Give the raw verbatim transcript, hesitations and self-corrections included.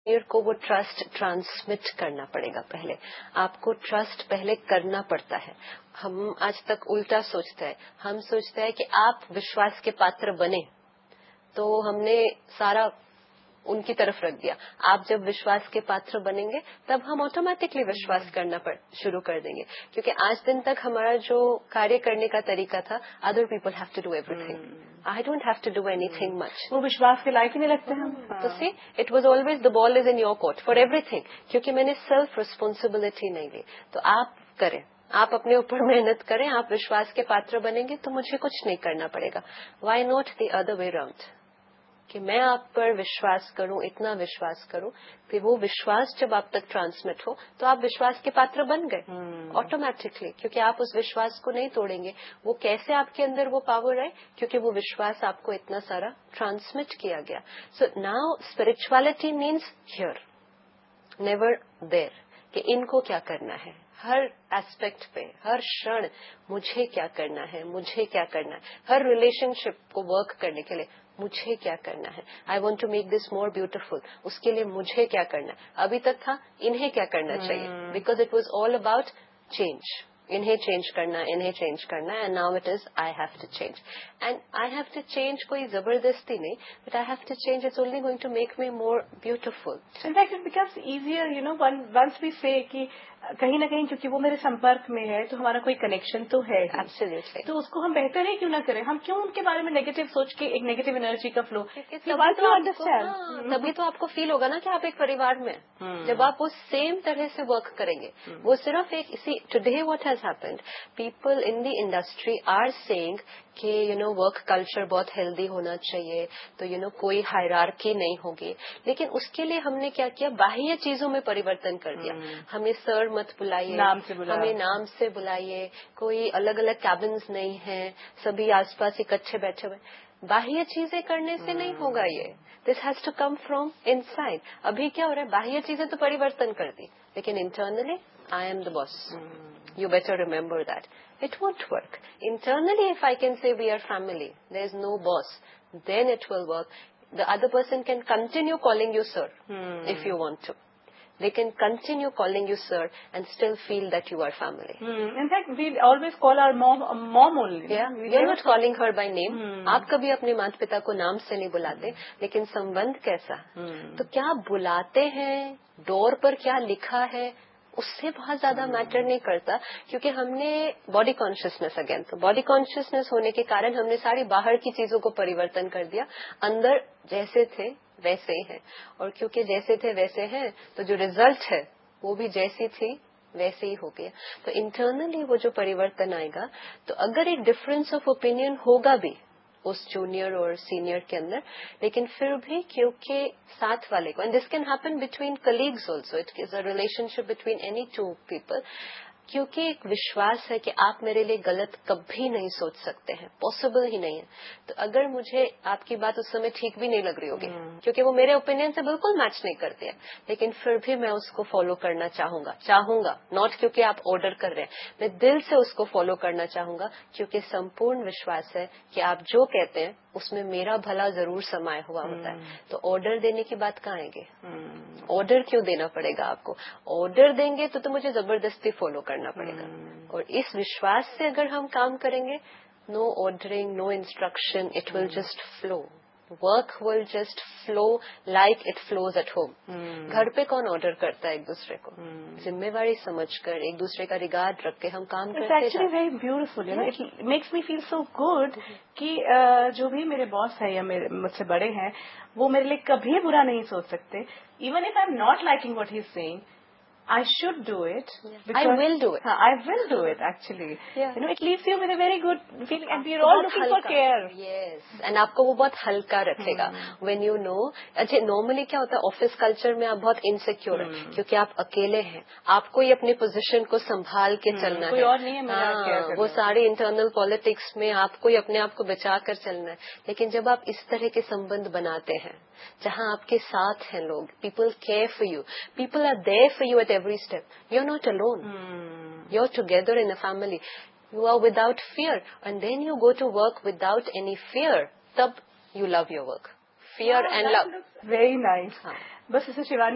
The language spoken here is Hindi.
मेरे को वो ट्रस्ट ट्रांसमिट करना पड़ेगा। पहले आपको ट्रस्ट पहले करना पड़ता है। हम आज तक उल्टा सोचते हैं, हम सोचते हैं कि आप विश्वास के पात्र बने तो हमने सारा उनकी तरफ रख दिया। आप जब विश्वास के पात्र बनेंगे तब हम ऑटोमेटिकली विश्वास करना शुरू कर देंगे, क्योंकि आज दिन तक हमारा जो कार्य करने का तरीका था, other people have to do everything, I don't have to do anything much. वो विश्वास के लायक ही नहीं लगते हम। तो see it was always the ball is in your court for everything, क्योंकि मैंने सेल्फ रिस्पॉन्सिबिलिटी नहीं ली। तो आप करें, आप अपने ऊपर मेहनत करें, आप विश्वास के पात्र बनेंगे तो मुझे कुछ नहीं करना पड़ेगा। Why not the other way round, कि मैं आप पर विश्वास करूं, इतना विश्वास करूं, फिर वो विश्वास जब आप तक ट्रांसमिट हो तो आप विश्वास के पात्र बन गए ऑटोमेटिकली, hmm. क्योंकि आप उस विश्वास को नहीं तोड़ेंगे। वो कैसे आपके अंदर वो पावर है, क्योंकि वो विश्वास आपको इतना सारा ट्रांसमिट किया गया। So now spirituality means here, never there, कि इनको क्या करना है, हर एस्पेक्ट पे, हर क्षण मुझे क्या करना है, मुझे क्या करना है, हर रिलेशनशिप को वर्क करने के लिए मुझे क्या करना है। I want to make this more beautiful, उसके लिए मुझे क्या करना है। अभी तक था इन्हें क्या करना hmm. चाहिए, because it was all about change, इन्हें चेंज करना, इन्हें चेंज करना, and now it is I have to change. And I have to change कोई जबरदस्ती नहीं, but I have to change, it's only going to make me more beautiful. In fact, it becomes easier, you know, once we say कि कहीं ना कहीं क्योंकि वो मेरे संपर्क में है तो हमारा कोई कनेक्शन तो है। Absolutely. तो उसको हम बेहतर है क्यों ना करें, हम क्यों उनके बारे में नेगेटिव सोच के एक नेगेटिव एनर्जी का फ्लो, तभी तो आपको, तभी तो आपको फील होगा ना कि आप एक परिवार में hmm. जब आप वो सेम तरह से वर्क करेंगे। hmm. वो सिर्फ एक इसी today what has happened, people in the industry are saying कि यू नो वर्क कल्चर बहुत हेल्दी होना चाहिए, तो यू नो कोई हायरार्की नहीं होगी, लेकिन उसके लिए हमने क्या किया, बाह्य चीजों में परिवर्तन कर दिया। hmm. हमें सर मत बुलाइए, नाम से बुलाइए, हमें नाम से बुलाइए, कोई अलग अलग कैबिन्स नहीं है, सभी आसपास इकट्ठे बैठे हुए। बाह्य चीजें करने से hmm. नहीं होगा ये, this has to come from inside. अभी क्या हो रहा है, बाह्य चीजें तो परिवर्तन कर दी, लेकिन internally I am the boss, you better remember that. It won't work. Internally, if I can say we are family, there is no boss, then it will work. The other person can continue calling you sir hmm. if you want to. They can continue calling you sir and still feel that you are family. Hmm. In fact, we always call our mom uh, mom only. Yeah, we are not calling her by name. Hmm. आप कभी अपने माता पिता को नाम से नहीं बुलाते, hmm. लेकिन संबंध कैसा? hmm. तो क्या बुलाते हैं, डोर पर क्या लिखा है, उससे बहुत ज्यादा मैटर नहीं करता, क्योंकि हमने बॉडी कॉन्शियसनेस, अगेन तो बॉडी कॉन्शियसनेस होने के कारण हमने सारी बाहर की चीजों को परिवर्तन कर दिया, अंदर जैसे थे वैसे ही है। और क्योंकि जैसे थे वैसे हैं तो जो रिजल्ट है वो भी जैसी थी वैसे ही हो गया। तो इंटरनली वो जो परिवर्तन आएगा, तो अगर एक डिफरेंस ऑफ ओपिनियन होगा भी उस जूनियर और सीनियर के अंदर, लेकिन फिर भी क्योंकि साथ वाले को, and this can happen between colleagues also, it is a relationship between any two people, क्योंकि एक विश्वास है कि आप मेरे लिए गलत कभी नहीं सोच सकते हैं, पॉसिबल ही नहीं है। तो अगर मुझे आपकी बात उस समय ठीक भी नहीं लग रही होगी, hmm. क्योंकि वो मेरे ओपिनियन से बिल्कुल मैच नहीं करती है, लेकिन फिर भी मैं उसको फॉलो करना चाहूंगा चाहूंगा नॉट क्योंकि आप ऑर्डर कर रहे हैं, मैं दिल से उसको फॉलो करना चाहूंगा, क्योंकि संपूर्ण विश्वास है कि आप जो कहते हैं उसमें मेरा भला जरूर समाया हुआ होता है। hmm. तो ऑर्डर देने की बात कहाँ आएगी, ऑर्डर hmm. क्यों देना पड़ेगा आपको? ऑर्डर देंगे तो तो मुझे जबरदस्ती फॉलो करना पड़ेगा। hmm. और इस विश्वास से अगर हम काम करेंगे, no ordering, no instruction, it will just flow, work will just flow like it flows at home. घर पे कौन ऑर्डर करता है एक दूसरे को? hmm. जिम्मेवारी समझकर एक दूसरे का रिगार्ड रख के हम काम करते हैं। It's actually very beautiful, you know, it makes me feel so good कि uh, जो भी मेरे बॉस है या मेरे मुझसे बड़े हैं, वो मेरे लिए कभी बुरा नहीं सोच सकते। Even if I am not liking what he is saying, I should do it. Yeah. I will do it. Uh, I will do it actually. Yeah. You know, it leaves you with a very good feeling, and we are all looking for care. Yes. And आपको वो बहुत हल्का रखेगा. hmm. When you know, अच्छा normally क्या होता है ऑफिस कल्चर में, आप बहुत इनसिक्योर hmm. है क्योंकि आप अकेले हैं, आपको ही अपनी पोजीशन को संभाल के hmm. चलना कोई है, और नहीं है मेरा केयर करना। वो सारी इंटरनल पॉलिटिक्स में आपको ही अपने आप को बचा कर चलना है। लेकिन जब आप इस तरह के संबंध बनाते हैं जहाँ आपके साथ हैं लोग, people care for you, people are there for you eight every step. You're not alone. Hmm. You're together in a family. You are without fear. And then you go to work without any fear. Tab you love your work. Fear wow, and that love. Looks very nice. हाँ. बस इसे शिवानी